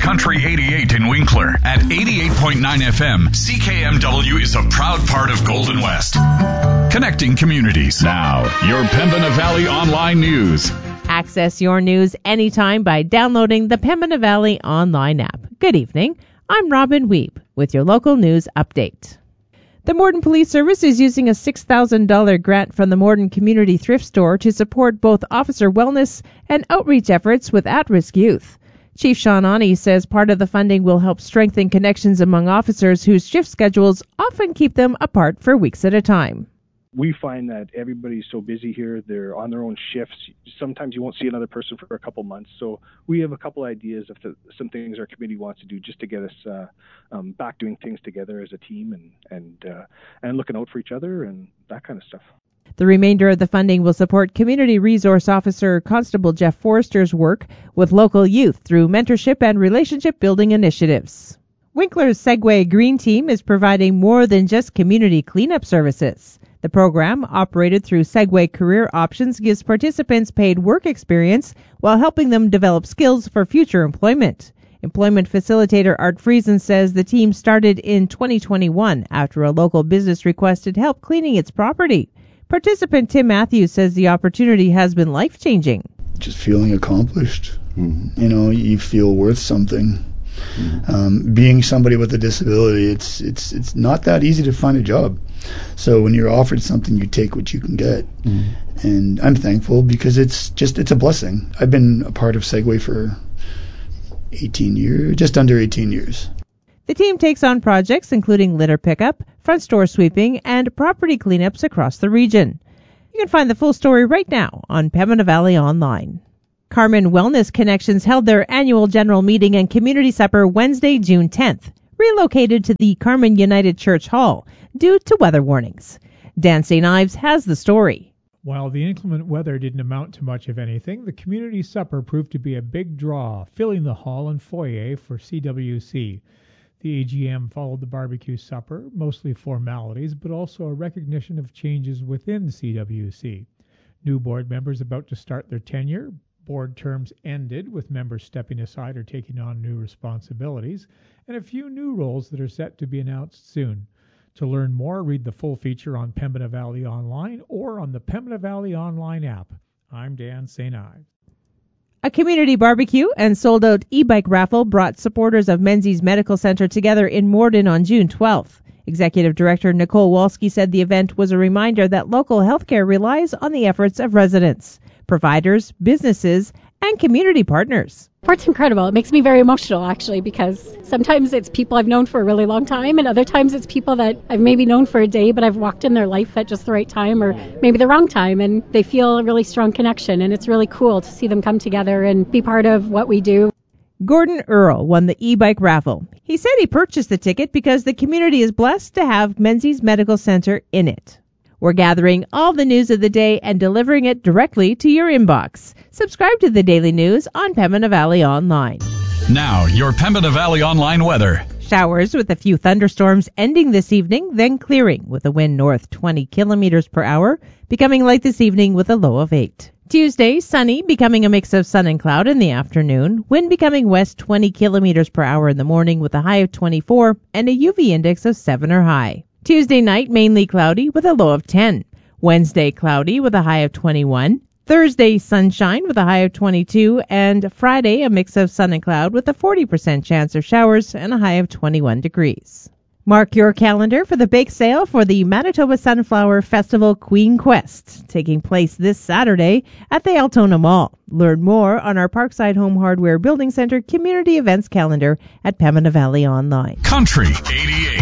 Country 88 in Winkler. At 88.9 FM, CKMW is a proud part of Golden West. Connecting communities. Now, your Pembina Valley Online News. Access your news anytime by downloading the Pembina Valley Online app. Good evening. I'm Robin Weeb with your local news update. The Morden Police Service is using a $6,000 grant from the Morden Community Thrift Store to support both officer wellness and outreach efforts with at-risk youth. Chief Sean Ani says part of the funding will help strengthen connections among officers whose shift schedules often keep them apart for weeks at a time. We find that everybody's so busy here, they're on their own shifts. Sometimes you won't see another person for a couple months. So we have a couple ideas of some things our committee wants to do just to get us back doing things together as a team and looking out for each other and that kind of stuff. The remainder of the funding will support Community Resource Officer Constable Jeff Forrester's work with local youth through mentorship and relationship building initiatives. Winkler's Segway Green Team is providing more than just community cleanup services. The program, operated through Segway Career Options, gives participants paid work experience while helping them develop skills for future employment. Employment facilitator Art Friesen says the team started in 2021 after a local business requested help cleaning its property. Participant Tim Matthews says the opportunity has been life-changing. Just feeling accomplished. Mm-hmm. You know, you feel worth something. Mm-hmm. Being somebody with a disability, it's not that easy to find a job. So when you're offered something, you take what you can get. Mm-hmm. And I'm thankful because it's a blessing. I've been a part of Segway for 18 years, just under 18 years. The team takes on projects including litter pickup, front store sweeping, and property cleanups across the region. You can find the full story right now on Pembina Valley Online. Carmen Wellness Connections held their annual general meeting and community supper Wednesday, June 10th, relocated to the Carmen United Church Hall due to weather warnings. Dan St. Ives has the story. While the inclement weather didn't amount to much of anything, the community supper proved to be a big draw, filling the hall and foyer for CWC. The AGM followed the barbecue supper, mostly formalities, but also a recognition of changes within CWC. New board members about to start their tenure, board terms ended with members stepping aside or taking on new responsibilities, and a few new roles that are set to be announced soon. To learn more, read the full feature on Pembina Valley Online or on the Pembina Valley Online app. I'm Dan St. Ives. A community barbecue and sold-out e-bike raffle brought supporters of Menzies Medical Center together in Morden on June 12th. Executive Director Nicole Walski said the event was a reminder that local healthcare relies on the efforts of residents, providers, businesses, and community partners. Sport's incredible. It makes me very emotional, actually, because sometimes it's people I've known for a really long time, and other times it's people that I've maybe known for a day, but I've walked in their life at just the right time or maybe the wrong time, and they feel a really strong connection, and it's really cool to see them come together and be part of what we do. Gordon Earl won the e-bike raffle. He said he purchased the ticket because the community is blessed to have Menzies Medical Center in it. We're gathering all the news of the day and delivering it directly to your inbox. Subscribe to the Daily News on Pembina Valley Online. Now, your Pembina Valley Online weather. Showers with a few thunderstorms ending this evening, then clearing with a wind north 20 kilometers per hour, becoming light this evening with a low of 8. Tuesday, sunny, becoming a mix of sun and cloud in the afternoon, wind becoming west 20 kilometers per hour in the morning with a high of 24 and a UV index of 7 or high. Tuesday night, mainly cloudy with a low of 10. Wednesday, cloudy with a high of 21. Thursday, sunshine with a high of 22. And Friday, a mix of sun and cloud with a 40% chance of showers and a high of 21 degrees. Mark your calendar for the bake sale for the Manitoba Sunflower Festival Queen Quest, taking place this Saturday at the Altona Mall. Learn more on our Parkside Home Hardware Building Center community events calendar at Pembina Valley Online. Country 88.